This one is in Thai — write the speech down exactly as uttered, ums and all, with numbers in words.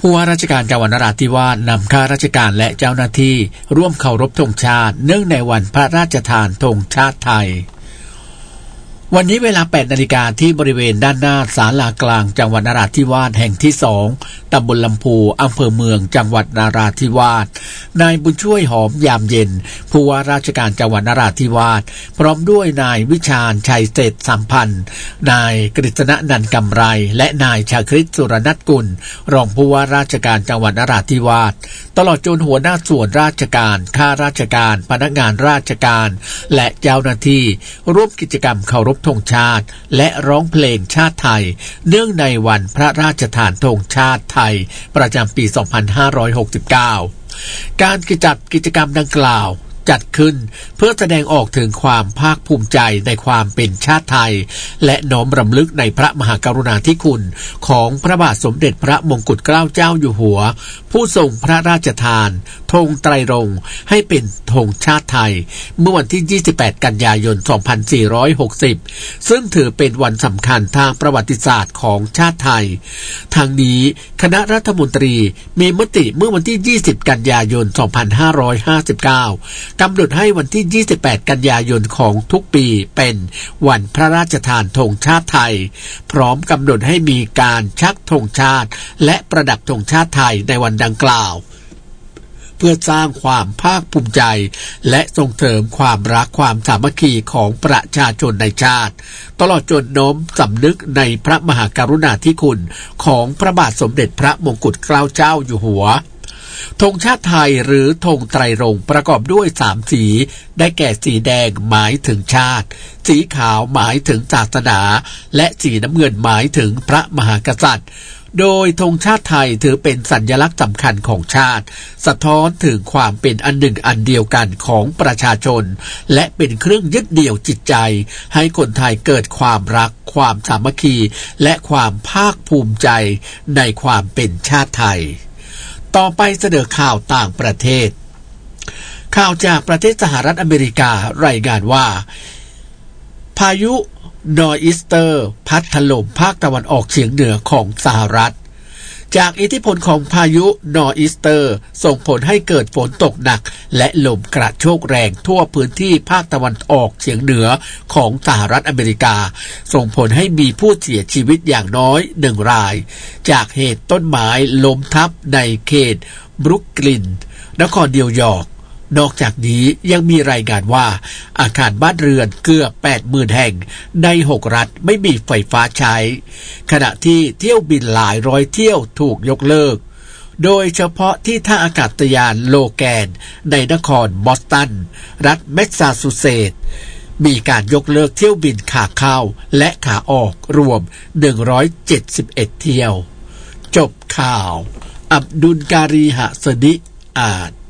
ผู้ว่าราชการจังหวัดนราธิวาสนำข้าราชการและเจ้าหน้าที่ร่วมเคารพธงชาติเนื่องในวันพระราชทานธงชาติไทยวันนี้เวลา แปดนาฬิกา นที่บริเวณด้านหน้าศาลากลางจังหวัดนราธิวาสแห่งที่สองตำบลลำพูอำเภอเมืองจังหวัดนราธิวาสนายบุญช่วยหอมยามเย็นผู้ว่าราชการจังหวัดนราธิวาสพร้อมด้วยนายวิชาญชัยเศรษฐสัมพันธ์นายกฤษณนันท์กำไรและนายชาคริตสุรนัทกุลรองผู้ว่าราชการจังหวัดนราธิวาสตลอดจนหัวหน้าส่วนราชการข้าราชการพนักงานราชการและเจ้าหน้าที่ร่วมกิจกรรมเคารพธงชาติและร้องเพลงชาติไทยเนื่องในวันพระราชทานธงชาติไทยประจำปี สองพันห้าร้อยหกสิบเก้า การจัดกิจกรรมดังกล่าวจัดขึ้นเพื่อแสดงออกถึงความภาคภูมิใจในความเป็นชาติไทยและน้อมรำลึกในพระมหากรุณาธิคุณของพระบาทสมเด็จพระมงกุฎเกล้าเจ้าอยู่หัวผู้ทรงพระราชทานธงไตรรงค์ให้เป็นธงชาติไทยเมื่อวันที่ยี่สิบแปดกันยายนสองพันสี่ร้อยหกสิบซึ่งถือเป็นวันสำคัญทางประวัติศาสตร์ของชาติไทยทางนี้คณะรัฐมนตรีมีมติเมื่อวันที่ยี่สิบกันยายนสองพันห้าร้อยห้าสิบเก้ากำหนดให้วันที่ยี่สิบแปดกันยายนของทุกปีเป็นวันพระราชทานธงชาติไทยพร้อมกำหนดให้มีการชักธงชาติและประดับธงชาติไทยในวันดังกล่าวเพื่อสร้างความภาคภูมิใจและส่งเสริมความรักความสามัคคีของประชาชนในชาติตลอดจนโน้มสำนึกในพระมหากรุณาธิคุณของพระบาทสมเด็จพระมงกุฎเกล้าเจ้าอยู่หัวธงชาติไทยหรือธงไตรรงค์ประกอบด้วยสามสีได้แก่สีแดงหมายถึงชาติสีขาวหมายถึงศาสนาและสีน้ำเงินหมายถึงพระมหากษัตริย์โดยธงชาติไทยถือเป็นสัญลักษณ์สำคัญของชาติสะท้อนถึงความเป็นอันหนึ่งอันเดียวกันของประชาชนและเป็นเครื่องยึดเหนี่ยวจิตใจให้คนไทยเกิดความรักความสามัคคีและความภาคภูมิใจในความเป็นชาติไทยต่อไปเสนอข่าวต่างประเทศข่าวจากประเทศสหรัฐอเมริการายงานว่าพายุนอร์อีสเตอร์พัดถล่มภาคตะวันออกเฉียงเหนือของสหรัฐจากอิทธิพลของพายุนอร์อีสเตอร์ส่งผลให้เกิดฝนตกหนักและลมกระโชกแรงทั่วพื้นที่ภาคตะวันออกเฉียงเหนือของสหรัฐอเมริกาส่งผลให้มีผู้เสียชีวิตอย่างน้อยหนึ่งรายจากเหตุต้นไม้ล้มทับในเขตบรุกลินนครนิวยอร์กนอกจากนี้ยังมีรายงานว่าอาคารบ้านเรือนเกือบ แปดหมื่น แห่งในหกรัฐไม่มีไฟฟ้าใช้ขณะที่เที่ยวบินหลายร้อยเที่ยวถูกยกเลิกโดยเฉพาะที่ท่าอากาศยานโลแกนในนครบอสตันรัฐแมสซาชูเซตส์มีการยกเลิกเที่ยวบินขาเข้าและขาออกรวมหนึ่งร้อยเจ็ดสิบเอ็ดเที่ยวจบข่าวอับดุลการีหะสนิอ่าน